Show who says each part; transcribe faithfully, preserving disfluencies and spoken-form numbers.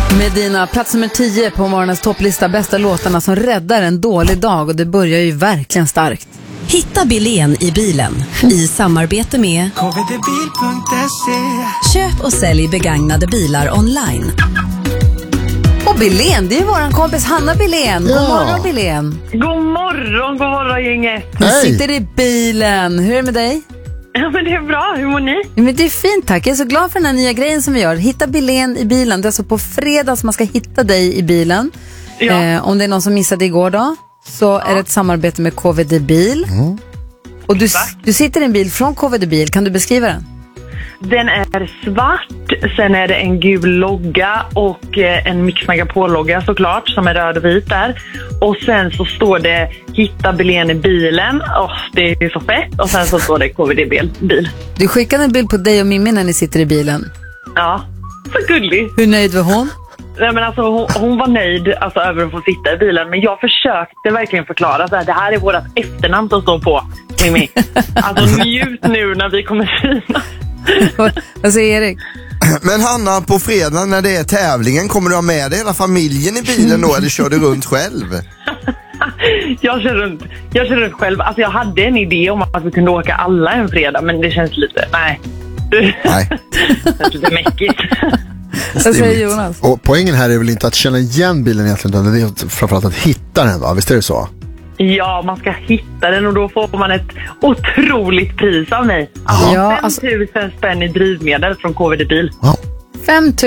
Speaker 1: Medina, plats nummer tio på morgonens topplista, bästa låtarna som räddar en dålig dag, och det börjar ju verkligen starkt.
Speaker 2: Hitta Bilén i bilen i samarbete med k v d bil punkt se. Köp och sälj begagnade bilar online.
Speaker 1: Och Bilén, det är våran kompis Hanna Bilén. God
Speaker 3: Ja.
Speaker 1: morgon Bilén.
Speaker 4: God morgon, god morgon gänget.
Speaker 1: Vi
Speaker 3: Hej.
Speaker 1: sitter i bilen. Hur är det med dig?
Speaker 4: Ja, men det är bra, hur mår ni?
Speaker 1: Ja, men det är fint, tack. Jag är så glad för den här nya grejen som vi gör. Hitta Bilén i bilen. Det är alltså på fredag som man ska hitta dig i bilen.
Speaker 4: Ja.
Speaker 1: Eh, om det är någon som missade igår då, så är det ett samarbete med K V D Bil.
Speaker 3: Mm.
Speaker 1: Och du, du sitter i en bil från K V D Bil. Kan du beskriva den?
Speaker 4: Den är svart, sen är det en gul logga och eh, en Mix Megapol-logga såklart som är röd och vit där. Och sen så står det hitta Bilén i bilen. Oh, det är ju så fett. Och sen så står det K V D-bil. Bil.
Speaker 1: Du skickade en bild på dig och Mimmi när ni sitter i bilen.
Speaker 4: Ja, så gullig.
Speaker 1: Hur nöjd var hon?
Speaker 4: Nej, men alltså, hon, hon var nöjd alltså, över att få sitta i bilen. Men jag försökte verkligen förklara så här, det här är vårt efternamn som står på, Mimmi. Alltså njut nu när vi kommer syna.
Speaker 1: Vad säger Erik?
Speaker 3: Men Hanna, på fredag när det är tävlingen, kommer du ha med dig hela familjen i bilen då, eller kör du runt själv?
Speaker 4: Jag kör runt, jag kör runt själv. Alltså jag hade en idé om att vi kunde åka alla en fredag, men det känns lite, nej.
Speaker 3: Nej.
Speaker 4: Det känns lite mäckigt.
Speaker 1: Vad säger Jonas?
Speaker 5: Och poängen här är väl inte att känna igen bilen egentligen, utan det är framförallt att hitta den, va? Visst är det så?
Speaker 4: Ja, man ska hitta den och då får man ett otroligt pris av mig. Alltså
Speaker 1: Ja,
Speaker 4: fem tusen spänn i drivmedel från K V D Bil.
Speaker 5: Wow.
Speaker 1: fem tusen